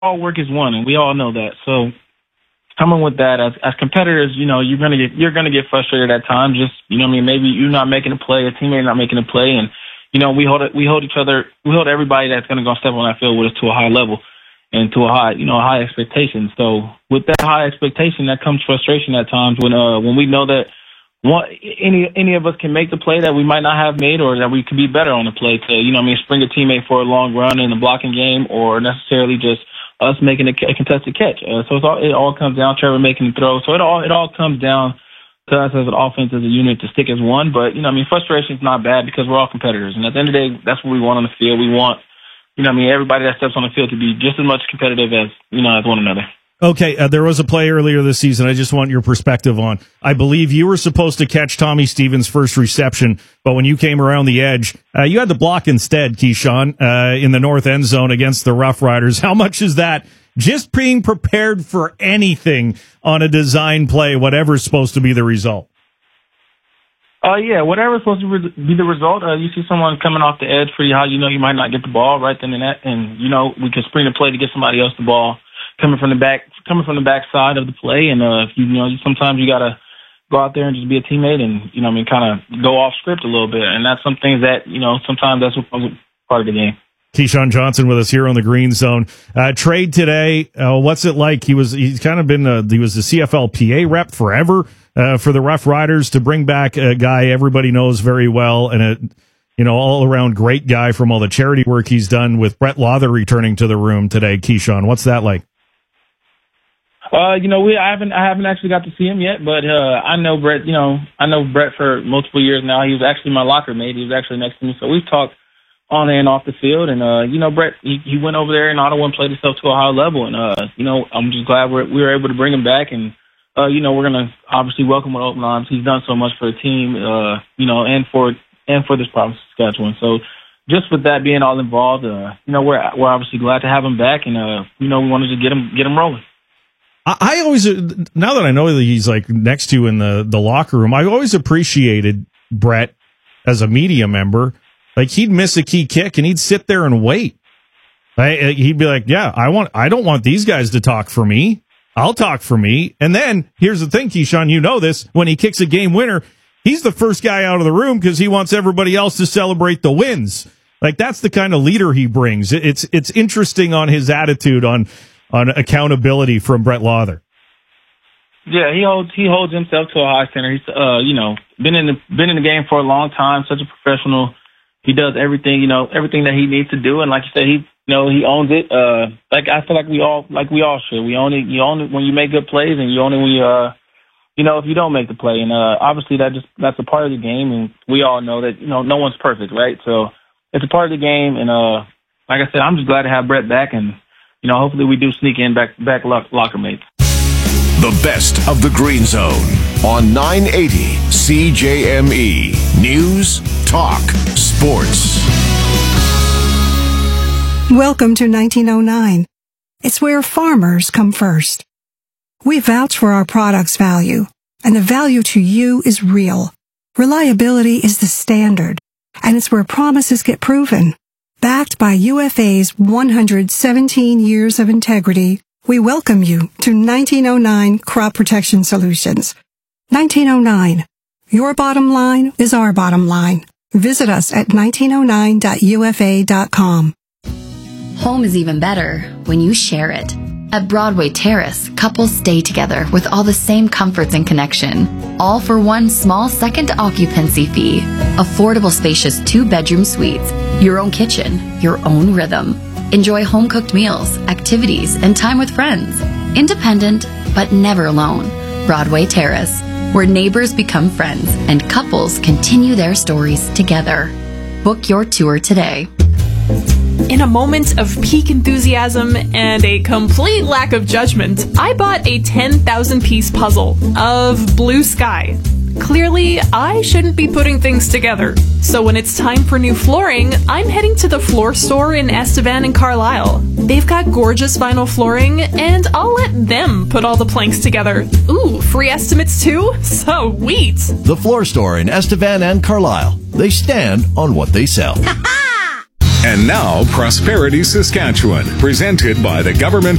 all work is one, and we all know that. So coming with that, as competitors, you're gonna get frustrated at times. Just maybe you're not making a play, a teammate not making a play, and we hold everybody that's gonna go step on that field with us to a high level and to a high expectation. So with that high expectation, that comes frustration at times when we know that any of us can make the play that we might not have made, or that we could be better on the play to spring a teammate for a long run in the blocking game, or necessarily just us making a contested catch. So it all comes down Trevor making the throw. So it all comes down to us as an offense, as a unit, to stick as one. But frustration is not bad because we're all competitors, and at the end of the day, that's what we want on the field. We want everybody that steps on the field to be just as much competitive as one another. Okay, there was a play earlier this season I just want your perspective on. I believe you were supposed to catch Tommy Stevens' first reception, but when you came around the edge, you had to block instead, Keyshawn, in the north end zone against the Rough Riders. How much is that just being prepared for anything on a design play, whatever's supposed to be the result? Yeah, whatever's supposed to be the result. You see someone coming off the edge for you, how you might not get the ball right then and that, and we can spring a play to get somebody else the ball coming from the back side of the play, and sometimes you gotta go out there and just be a teammate and kind of go off script a little bit, and that's some things that sometimes that's what part of the game. Keyshawn Johnson with us here on the Green Zone. Trade today. What's it like? He's kind of been he was the CFLPA rep forever for the Rough Riders, to bring back a guy everybody knows very well, and all around great guy from all the charity work he's done, with Brett Lawther returning to the room today. Keyshawn, what's that like? I haven't actually got to see him yet, but I know Brett. I know Brett for multiple years now. He was actually my locker mate. He was actually next to me, so we've talked on and off the field. And Brett, he went over there in Ottawa and played himself to a high level. And I'm just glad we were able to bring him back. And we're gonna obviously welcome him with open arms. He's done so much for the team, and for this province of Saskatchewan. So just with that being all involved, we're obviously glad to have him back, and we wanted to get him rolling. I always, now that I know that he's like next to you in the locker room, I always appreciated Brett as a media member. Like, he'd miss a key kick and he'd sit there and wait. He'd be like, yeah, I don't want these guys to talk for me. I'll talk for me. And then here's the thing, Keyshawn, you know this, when he kicks a game winner, he's the first guy out of the room because he wants everybody else to celebrate the wins. Like, that's the kind of leader he brings. It's interesting on his attitude on accountability from Brett Lawther. Yeah, he holds himself to a high standard. He's been in the game for a long time, such a professional. He does everything that he needs to do, and like you said, he owns it. I feel like we all should. You own it when you make good plays, and you own it when if you don't make the play. And obviously that's a part of the game, and we all know that no one's perfect, right? So it's a part of the game, and like I said, I'm just glad to have Brett back, and hopefully we do sneak in back locker mates. The best of the Green Zone on 980 CJME News, Talk, Sports. Welcome to 1909. It's where farmers come first. We vouch for our product's value, and the value to you is real. Reliability is the standard, and it's where promises get proven. Backed by UFA's 117 years of integrity, we welcome you to 1909 Crop Protection Solutions. 1909. Your bottom line is our bottom line. Visit us at 1909.ufa.com. Home is even better when you share it. At Broadway Terrace, couples stay together with all the same comforts and connection, all for one small second occupancy fee. Affordable, spacious 2-bedroom suites, your own kitchen, your own rhythm. Enjoy home-cooked meals, activities, and time with friends. Independent, but never alone. Broadway Terrace, where neighbors become friends and couples continue their stories together. Book your tour today. In a moment of peak enthusiasm and a complete lack of judgment, I bought a 10,000-piece puzzle of blue sky. Clearly, I shouldn't be putting things together. So when it's time for new flooring, I'm heading to the floor store in Estevan and Carlisle. They've got gorgeous vinyl flooring, and I'll let them put all the planks together. Ooh, free estimates too? Sweet! The floor store in Estevan and Carlisle. They stand on what they sell. And now, Prosperity Saskatchewan, presented by the Government